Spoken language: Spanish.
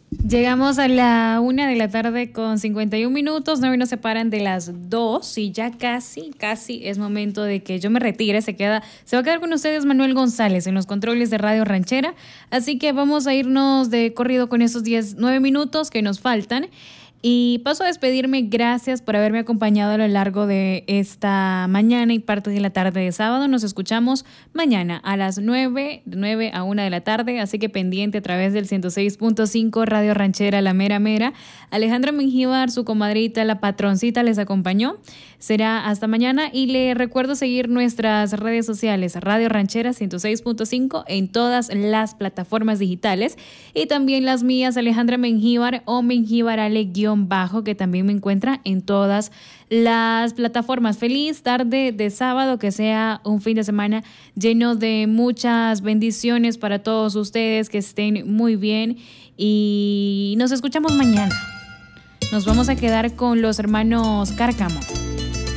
Llegamos a la 1 de la tarde con 51 minutos, 9 nos separan de las 2 y ya casi es momento de que yo me retire. Se va a quedar con ustedes Manuel González en los controles de Radio Ranchera, así que vamos a irnos de corrido con esos 9 minutos que nos faltan. Y paso a despedirme. Gracias por haberme acompañado a lo largo de esta mañana y parte de la tarde de sábado. Nos escuchamos mañana a las 9, de 9 a 1 de la tarde, así que pendiente a través del 106.5 Radio Ranchera, la mera mera. Alejandra Mengíbar, su comadrita, la patroncita, les acompañó. Será hasta mañana y le recuerdo seguir nuestras redes sociales, Radio Ranchera 106.5 en todas las plataformas digitales y también las mías, Alejandra Mengíbar o Mengíbar Ale_bajo, que también me encuentra en todas las plataformas. Feliz tarde de sábado, que sea un fin de semana lleno de muchas bendiciones para todos ustedes, que estén muy bien y nos escuchamos mañana. Nos vamos a quedar con los hermanos Cárcamo.